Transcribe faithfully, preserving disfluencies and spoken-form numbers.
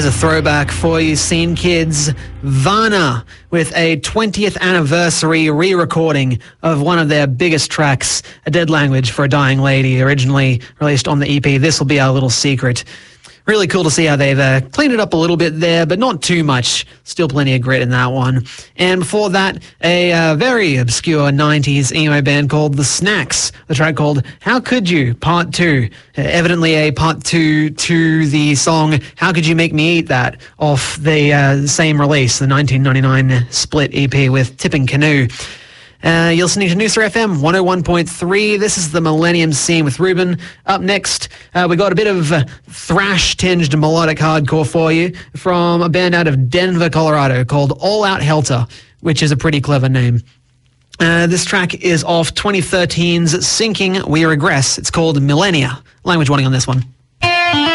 A throwback for you, Scene Kids. Varna with a twentieth anniversary re-recording of one of their biggest tracks, A Dead Language for a Dying Lady, originally released on the E P This Will Be Our Little Secret. Really cool to see how they've uh, cleaned it up a little bit there, but not too much. Still plenty of grit in that one. And before that, a uh, very obscure nineties emo band called The Snacks. The track called How Could You, Part two. Uh, evidently a part two to the song How Could You Make Me Eat That off the uh, same release, the nineteen ninety-nine split E P with Tipping Canoe. Uh, you're listening to Noosa F M one oh one point three. This is the Millennium Scene with Ruben. Up next, uh, we got a bit of uh, thrash-tinged melodic hardcore for you from a band out of Denver, Colorado called All Out Helter, which is a pretty clever name. Uh, this track is off twenty thirteen's Sinking We Regress. It's called Millennia. Language warning on this one.